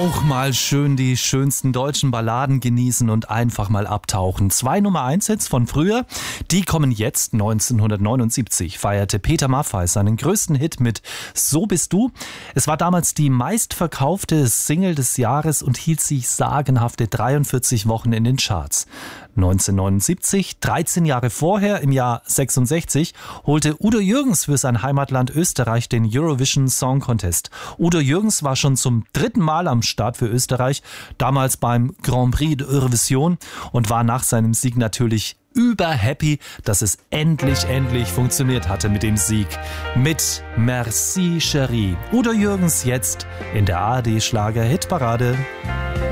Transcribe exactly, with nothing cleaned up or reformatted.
Auch mal schön die schönsten deutschen Balladen genießen und einfach mal abtauchen. Zwei Nummer eins Hits von früher, die kommen jetzt. neunzehnhundertneunundsiebzig feierte Peter Maffay seinen größten Hit mit So bist du. Es war damals die meistverkaufte Single des Jahres und hielt sich sagenhafte dreiundvierzig Wochen in den Charts. neunzehnhundertneunundsiebzig, dreizehn Jahre vorher, im Jahr sechsundsechzig, holte Udo Jürgens für sein Heimatland Österreich den Eurovision Song Contest. Udo Jürgens war schon zum dritten Mal am Start für Österreich, damals beim Grand Prix de Eurovision, und war nach seinem Sieg natürlich überhappy, dass es endlich, endlich funktioniert hatte mit dem Sieg. Mit Merci Chérie. Udo Jürgens jetzt in der A R D Schlager Hitparade.